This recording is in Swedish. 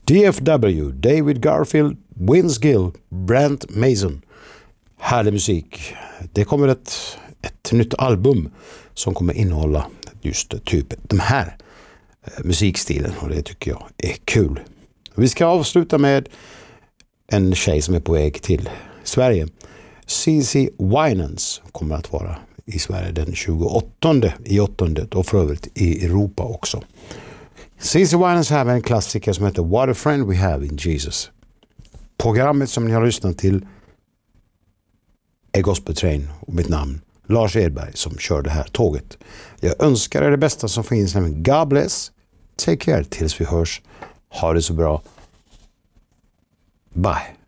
DFW, David Garfield, Vince Gill, Brent Mason. Härlig musik. Det kommer ett nytt album som kommer innehålla just typ de här musikstilen, och det tycker jag är kul. Vi ska avsluta med en tjej som är på väg till Sverige. CeCe Winans kommer att vara i Sverige den 28/8 och för övrigt i Europa också. CeCe Winans här med en klassiker som heter What a Friend We Have in Jesus. Programmet som ni har lyssnat till är Gospel Train och mitt namn Lars Edberg som kör det här tåget. Jag önskar er det bästa som finns. God bless. Take care tills vi hörs. Ha det så bra. Bye.